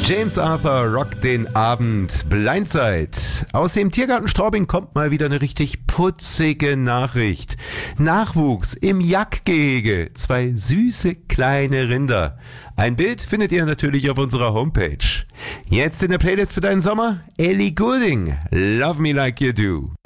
James Arthur rockt den Abend. Blindside. Aus dem Tiergarten Straubing kommt mal wieder eine richtig putzige Nachricht. Nachwuchs im Jagdgehege. 2 süße kleine Rinder. Ein Bild findet ihr natürlich auf unserer Homepage. Jetzt in der Playlist für deinen Sommer Ellie Goulding. Love Me Like You Do.